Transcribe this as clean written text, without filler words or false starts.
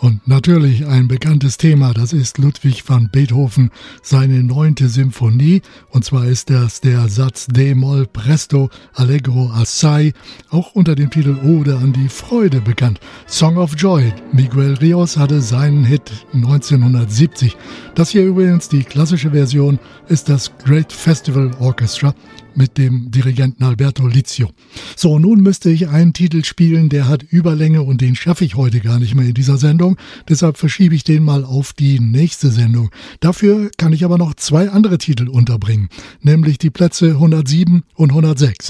Und natürlich ein bekanntes Thema, das ist Ludwig van Beethoven, seine 9. Symphonie. Und zwar ist das der Satz D-Moll Presto Allegro Assai, auch unter dem Titel Ode an die Freude bekannt. Song of Joy. Miguel Rios hatte seinen Hit 1970. Das hier übrigens, die klassische Version, ist das Great Festival Orchestra mit dem Dirigenten Alberto Lizio. So, nun müsste ich einen Titel spielen, der hat Überlänge und den schaffe ich heute gar nicht mehr in dieser Sendung. Deshalb verschiebe ich den mal auf die nächste Sendung. Dafür kann ich aber noch 2 andere Titel unterbringen, nämlich die Plätze 107 und 106.